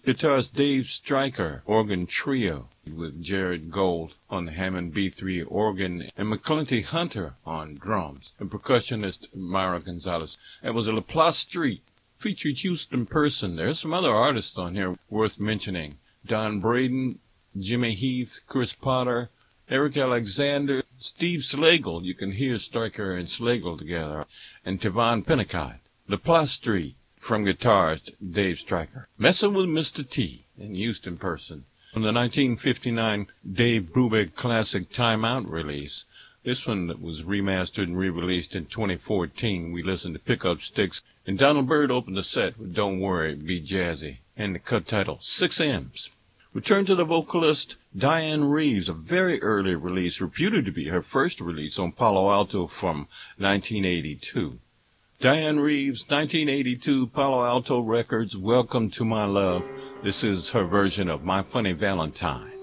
Guitarist Dave Stryker, organ trio with Jared Gold on the Hammond B3 organ and McClinty Hunter on drums, and percussionist Myra Gonzalez. It was a LaPlace Street, featured Houston Person. There's some other artists on here worth mentioning. Don Braden, Jimmy Heath, Chris Potter, Eric Alexander, Steve Slagle. You can hear Stryker and Slagle together, and Tavon Pennicott. LaPlace Street. From guitarist Dave Stryker. Messing with Mr. T in Houston Person. From the 1959 Dave Brubeck Classic Time Out release. This one that was remastered and re-released in 2014. We listened to Pickup Sticks, and Donald Byrd opened the set with Don't Worry, Be Jazzy, and the cut title, 6 M's. Return to the vocalist Diane Reeves, a very early release, reputed to be her first release on Palo Alto from 1982. Diane Reeves, 1982, Palo Alto Records, Welcome to My Love. This is her version of My Funny Valentine.